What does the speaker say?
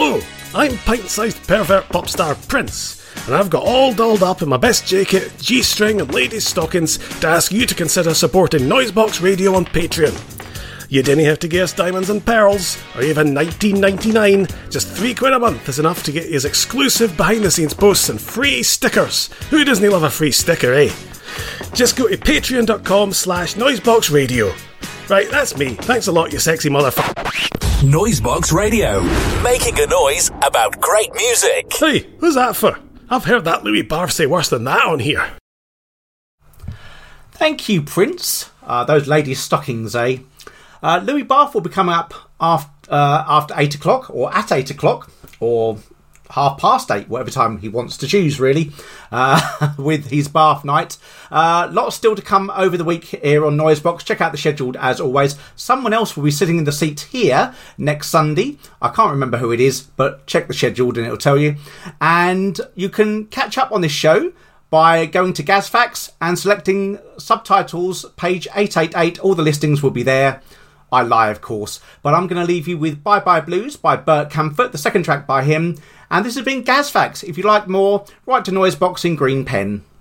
Hello, I'm pint-sized pervert pop star Prince, and I've got all dolled up in my best jacket, G-string and ladies' stockings to ask you to consider supporting Noisebox Radio on Patreon. You didn't have to guess diamonds and pearls, or even $19.99. Just £3 a month is enough to get you exclusive behind-the-scenes posts and free stickers. Who doesn't love a free sticker, eh? Just go to patreon.com/noiseboxradio. Right, that's me. Thanks a lot, you sexy motherfucker. Noisebox Radio, making a noise about great music. Hey, who's that for? I've heard that Louis Barth say worse than that on here. Thank you, Prince. Those ladies' stockings, eh? Louis Barth will be coming up after 8 o'clock, or at 8 o'clock, or 8:30, whatever time he wants to choose, really, with his Bath night. Lots still to come over the week here on Noisebox. Check out the schedule as always. Someone else will be sitting in the seat here next Sunday. I can't remember who it is, but check the schedule and it'll tell you. And you can catch up on this show by going to Gazfax and selecting subtitles, page 888. All the listings will be there. I lie, of course. But I'm going to leave you with Bye Bye Blues by Burt Camford, the second track by him. And this has been Gazfax. If you like more, write to Noisebox in green pen.